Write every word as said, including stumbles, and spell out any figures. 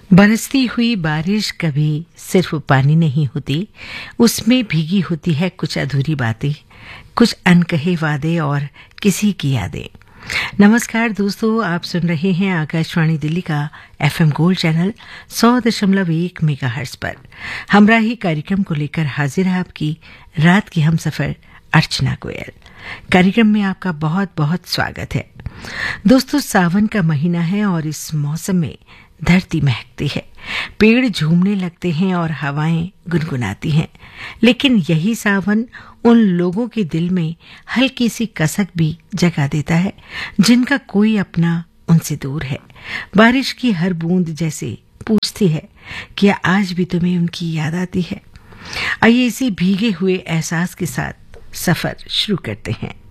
बरसती हुई बारिश कभी सिर्फ पानी नहीं होती, उसमें भीगी होती है कुछ अधूरी बातें, कुछ अनकहे वादे और किसी की यादें। नमस्कार दोस्तों, आप सुन रहे हैं आकाशवाणी दिल्ली का एफएम गोल्ड चैनल सौ दशमलव एक मेगाहर्ट्ज पर। हमराही कार्यक्रम को लेकर हाजिर है आपकी रात की हमसफर अर्चना गोयल। कार्यक्रम में आपका बहुत बहुत स्वागत है। दोस्तों, सावन का महीना है और इस मौसम में धरती महकती है, पेड़ झूमने लगते हैं और हवाएं गुनगुनाती हैं। लेकिन यही सावन उन लोगों के दिल में हल्की सी कसक भी जगा देता है जिनका कोई अपना उनसे दूर है। बारिश की हर बूंद जैसे पूछती है, क्या आज भी तुम्हें उनकी याद आती है? आइए इसी भीगे हुए एहसास के साथ सफर शुरू करते हैं।